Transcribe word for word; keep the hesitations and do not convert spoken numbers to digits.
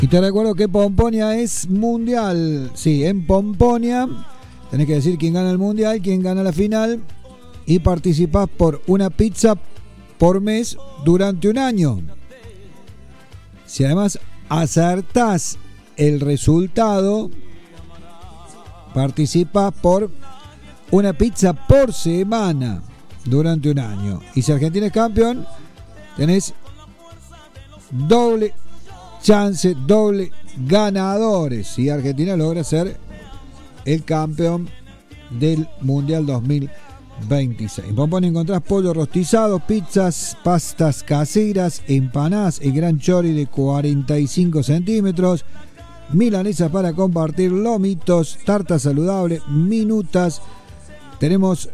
Y te recuerdo que Pomponia es mundial. Sí, en Pomponia tenés que decir quién gana el mundial, quién gana la final y participás por una pizza por mes durante un año. Si además acertás el resultado, participás por una pizza por semana durante un año. Y si Argentina es campeón, tenés doble chance, doble ganadores. Si Argentina logra ser el campeón del Mundial dos mil veintiséis. En Pomponia encontrás pollo rostizado, pizzas, pastas caseras, empanadas y gran chori de cuarenta y cinco centímetros, milanesas para compartir, lomitos, tarta saludable, minutas. Tenemos